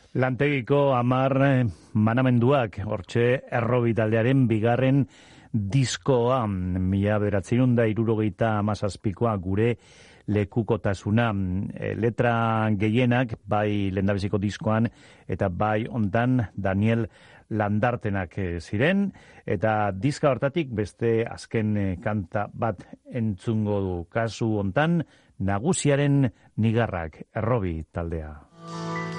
Lantegiko 10 manamenduak, hortxe Errobi taldearen bigarren diskoa, 1977koa gure lekukotasuna. Letra gehienak, bai lehendabiziko diskoan, eta bai ondan Daniel Landartenak ziren, eta diska hortatik beste azken kanta bat entzungo du. Kasu hontan, Nagusiaren nigarrak, Errobi taldea.